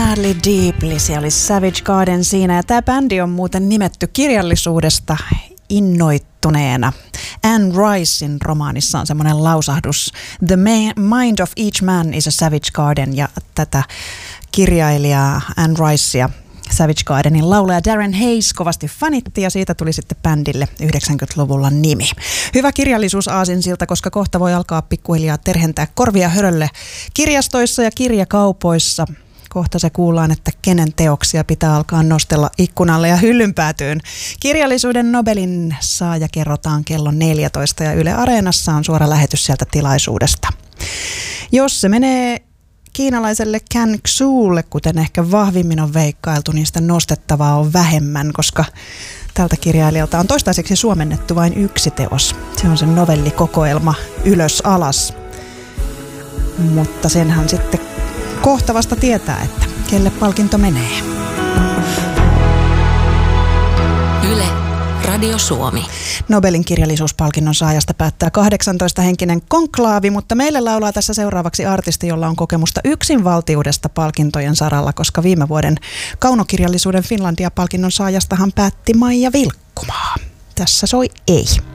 Madly Deeply, siellä oli Savage Garden siinä. Ja tämä bändi on muuten nimetty kirjallisuudesta innoittuneena. Anne Ricein romaanissa on semmoinen lausahdus: The mind of each man is a Savage Garden. Ja tätä kirjailijaa Anne Ricea Savage Gardenin laulaja Darren Hayes kovasti fanitti, ja siitä tuli sitten bändille 90-luvulla nimi. Hyvä kirjallisuus aasinsilta, koska kohta voi alkaa pikkuhiljaa terhentää korvia hörölle kirjastoissa ja kirjakaupoissa. Kohta se kuullaan, että kenen teoksia pitää alkaa nostella ikkunalle ja hyllynpäätyyn. Kirjallisuuden Nobelin saaja kerrotaan kello 14 ja Yle Areenassa on suora lähetys sieltä tilaisuudesta. Jos se menee kiinalaiselle Can Xulle, kuten ehkä vahvimmin on veikkailtu, niin sitä nostettavaa on vähemmän, koska tältä kirjailijalta on toistaiseksi suomennettu vain yksi teos. Se on sen novellikokoelma Ylös alas. Mutta senhän sitten kohta vasta tietää, että kelle palkinto menee. Yle, Radio Suomi. Nobelin kirjallisuuspalkinnon saajasta päättää 18-henkinen konklaavi, mutta meille laulaa tässä seuraavaksi artisti, jolla on kokemusta yksinvaltiudesta palkintojen saralla, koska viime vuoden kaunokirjallisuuden Finlandia-palkinnon saajastahan päätti Maija Vilkkumaa. Tässä soi Ei.